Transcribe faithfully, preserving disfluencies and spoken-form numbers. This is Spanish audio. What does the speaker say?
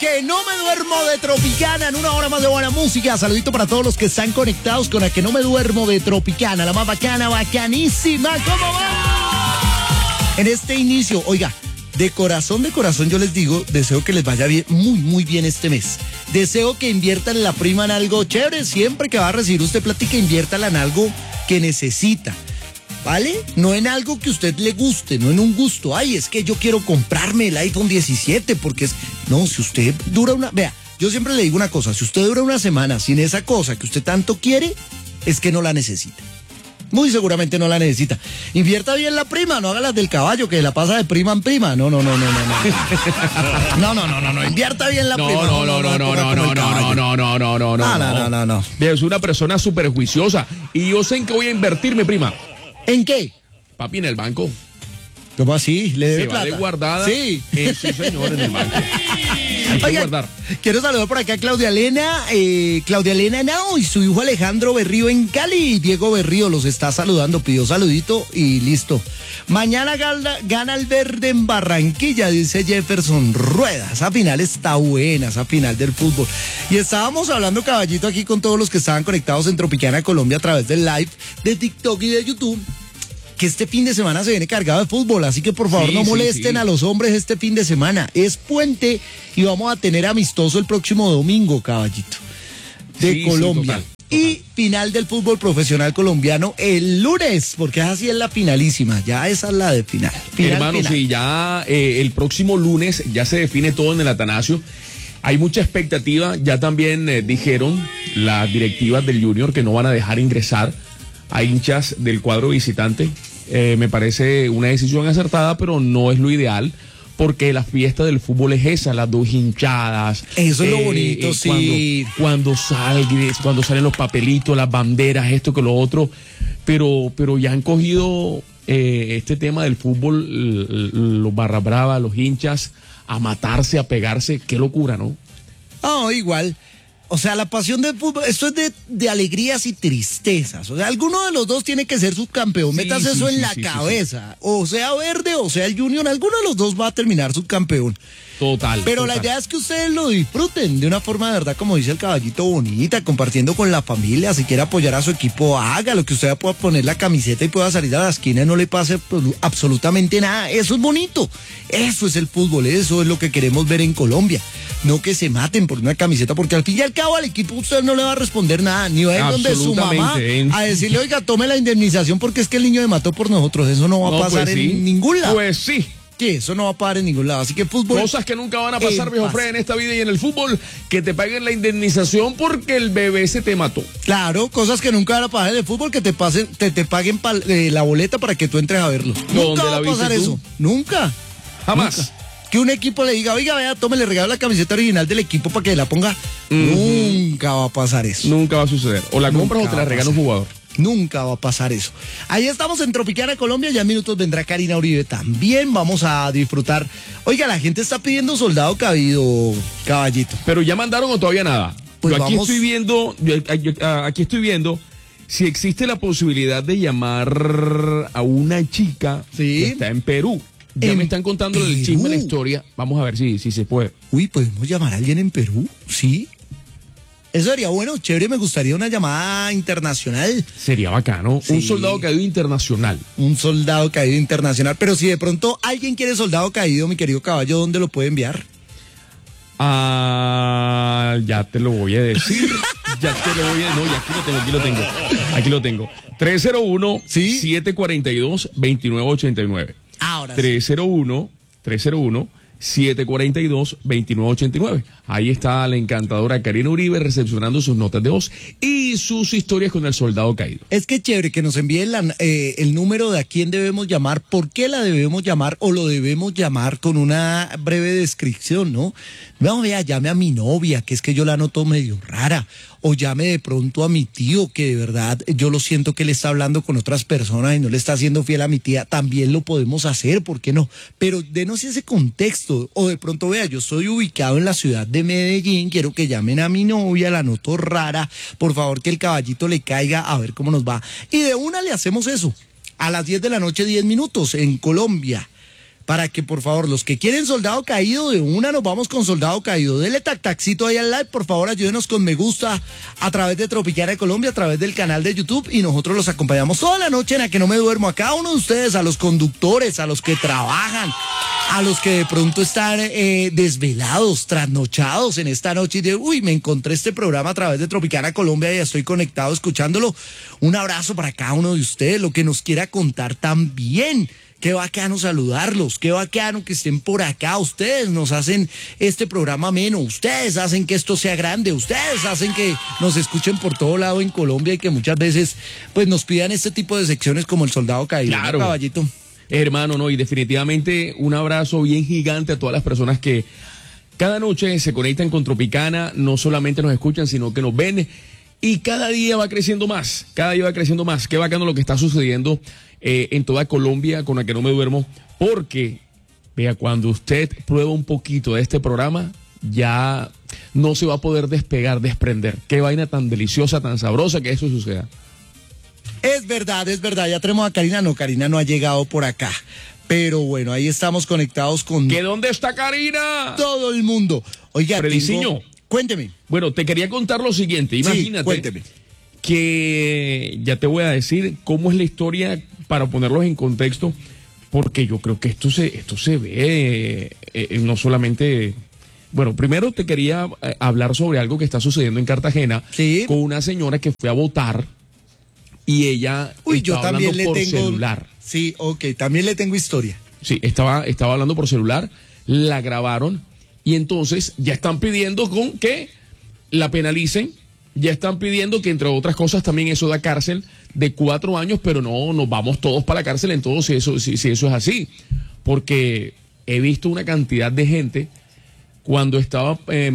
que no me duermo de Tropicana en una hora más de buena música. Saludito para todos los que están conectados con A que no me duermo de Tropicana, la más bacana, bacanísima. ¿Cómo va? En este inicio, oiga, de corazón, de corazón yo les digo, deseo que les vaya bien, muy, muy bien este mes. Deseo que inviertan la prima en algo chévere. Siempre que va a recibir usted plática, inviértala en algo que necesita. ¿Vale? No en algo que a usted le guste, no en un gusto. Ay, es que yo quiero comprarme el iPhone diecisiete porque es... No, si usted dura una... Vea, yo siempre le digo una cosa, si usted dura una semana sin esa cosa que usted tanto quiere, es que no la necesita. Muy seguramente no la necesita. Invierta bien la prima, no haga las del caballo que la pasa de prima en prima. No, no, no, no, no. No, no, no, no, no. Invierta bien la no, prima. No, no, no, no, no, no, no, no, no, no, no, no, no, no, no, no, no. Es una persona súper juiciosa y yo sé en qué voy a invertir, mi prima. ¿En qué? Papi, en el banco. ¿Cómo así? ¿Le debe Se plata? Va de guardada. Sí. Eh, sí, señor, en el banco. Hay que Oiga, guardar. Quiero saludar por acá a Claudia Elena, eh, Claudia Elena Nao y su hijo Alejandro Berrío en Cali. Diego Berrío los está saludando, pidió saludito y listo. Mañana gana, gana el verde en Barranquilla, dice Jefferson Rueda. Esa final está buena, esa final del fútbol. Y estábamos hablando, caballito, aquí con todos los que estaban conectados en Tropicana Colombia a través del live de TikTok y de YouTube, que este fin de semana se viene cargado de fútbol, así que por favor sí, no molesten sí, sí. a los hombres este fin de semana. Es puente y vamos a tener amistoso el próximo domingo, caballito, de sí, Colombia. Sí, total, total. Y final del fútbol profesional colombiano el lunes, porque así es la finalísima, ya esa es la de final. final Hermano, final. sí, ya eh, el próximo lunes ya se define todo en el Atanasio. Hay mucha expectativa, ya también eh, dijeron las directivas del Junior que no van a dejar ingresar a hinchas del cuadro visitante. Eh, me parece una decisión acertada, pero no es lo ideal, porque la fiesta del fútbol es esa, las dos hinchadas. Eso es eh, lo bonito, eh, sí. Cuando, cuando, salgue, cuando salen los papelitos, las banderas, esto que lo otro, pero, pero ya han cogido eh, este tema del fútbol, los barra brava, los hinchas, a matarse, a pegarse. Qué locura, ¿no? No, igual. O sea, la pasión del fútbol, esto es de, de alegrías y tristezas. O sea, alguno de los dos tiene que ser subcampeón. Sí, Métase sí, eso sí, en la sí, cabeza. Sí, sí. O sea Verde o sea el Junior, alguno de los dos va a terminar subcampeón. Total. Pero total. la idea es que ustedes lo disfruten de una forma de verdad, como dice el caballito, bonita, compartiendo con la familia. Si quiere apoyar a su equipo, haga lo que usted pueda poner la camiseta y pueda salir a la esquina y no le pase absolutamente nada. Eso es bonito. Eso es el fútbol. Eso es lo que queremos ver en Colombia. No que se maten por una camiseta, porque al fin y al cabo al equipo usted no le va a responder nada, ni va a ir donde su mamá a decirle, oiga, tome la indemnización porque es que el niño me mató por nosotros. Eso no va no, a pasar pues en sí. ningún lado. Pues sí. Que eso no va a parar en ningún lado, así que fútbol... Cosas que nunca van a pasar, viejo Fred, en esta vida y en el fútbol, que te paguen la indemnización porque el bebé se te mató. Claro, cosas que nunca van a pasar en el fútbol, que te pasen, te, te paguen pa, eh, la boleta para que tú entres a verlo. Nunca va a pasar eso, nunca. Jamás. Nunca. Que un equipo le diga, oiga, vea, tome, le regalo la camiseta original del equipo para que la ponga. Uh-huh. Nunca va a pasar eso. Nunca va a suceder. O la compras nunca o te la regala un jugador. Nunca va a pasar eso. Ahí estamos en Tropicana Colombia, ya en minutos vendrá Karina Uribe también, vamos a disfrutar. Oiga, la gente está pidiendo soldado caído, caballito. Pero ya mandaron o todavía nada. Pues yo aquí vamos... estoy viendo, yo, yo, aquí estoy viendo si existe la posibilidad de llamar a una chica ¿Sí? que está en Perú. Ya en me están contando Perú. el chisme, la historia. Vamos a ver si, si se puede. Uy, ¿podemos llamar a alguien en Perú? Sí. Eso sería bueno, chévere, me gustaría una llamada internacional. Sería bacano. Sí. Un soldado caído internacional. Un soldado caído internacional. Pero si de pronto alguien quiere soldado caído, mi querido caballo, ¿dónde lo puede enviar? Ah, ya te lo voy a decir. Ya te lo voy a... No, ya aquí lo tengo, aquí lo tengo. Aquí lo tengo. tres cero uno, siete cuatro dos, dos nueve ocho nueve. Ahora tres cero uno, tres cero uno, siete cuatro dos, dos nueve ocho nueve. Ahí está la encantadora Karina Uribe recepcionando sus notas de voz y sus historias con el soldado caído. Es que chévere que nos envíen la, eh, el número de a quién debemos llamar, por qué la debemos llamar o lo debemos llamar con una breve descripción, ¿no? No, vea, llame a mi novia, que es que yo la noto medio rara. O llame de pronto a mi tío, que de verdad yo lo siento que le está hablando con otras personas y no le está siendo fiel a mi tía. También lo podemos hacer, ¿por qué no? Pero denos ese contexto. O de pronto, vea, yo estoy ubicado en la ciudad de Medellín, quiero que llamen a mi novia, la noto rara. Por favor, que el caballito le caiga a ver cómo nos va. Y de una le hacemos eso. A las diez de la noche, diez minutos, en Colombia. para que por favor los que quieren Soldado Caído, de una nos vamos con Soldado Caído. Dele tac taxito ahí al live, por favor ayúdenos con me gusta a través de Tropicana de Colombia, a través del canal de YouTube, y nosotros los acompañamos toda la noche en A Que No Me Duermo. A cada uno de ustedes, a los conductores, a los que trabajan, a los que de pronto están eh, desvelados, trasnochados en esta noche y de, uy, me encontré este programa a través de Tropicana Colombia y estoy conectado escuchándolo. Un abrazo para cada uno de ustedes, lo que nos quiera contar también. Qué bacano saludarlos, qué bacano que estén por acá. Ustedes nos hacen este programa ameno, ustedes hacen que esto sea grande, ustedes hacen que nos escuchen por todo lado en Colombia y que muchas veces pues nos pidan este tipo de secciones como el Soldado Caído. Claro, ¿no, caballito? Hermano, no, y definitivamente un abrazo bien gigante a todas las personas que cada noche se conectan con Tropicana, no solamente nos escuchan, sino que nos ven. Y cada día va creciendo más, cada día va creciendo más. Qué bacano lo que está sucediendo eh, en toda Colombia con A Que No Me Duermo, porque, vea, cuando usted prueba un poquito de este programa, ya no se va a poder despegar, desprender. Qué vaina tan deliciosa, tan sabrosa que eso suceda. Es verdad, es verdad, ya tenemos a Karina, no, Karina no ha llegado por acá. Pero bueno, ahí estamos conectados con... ¿Qué dónde está Karina? Todo el mundo. Oiga, Frediciño. Cuénteme. Bueno, te quería contar lo siguiente, imagínate. Sí, cuénteme. Que ya te voy a decir cómo es la historia para ponerlos en contexto, porque yo creo que esto se, esto se ve eh, eh, no solamente... Bueno, primero te quería eh, hablar sobre algo que está sucediendo en Cartagena, sí, con una señora que fue a votar y ella Uy, estaba yo también hablando le por tengo... celular. Sí, ok, también le tengo historia. Sí, estaba, estaba hablando por celular, la grabaron y entonces ya están pidiendo con que la penalicen, ya están pidiendo que entre otras cosas también eso da cárcel de cuatro años, pero no nos vamos todos para la cárcel en todo si eso, si, si eso es así, porque he visto una cantidad de gente cuando estaba... Eh,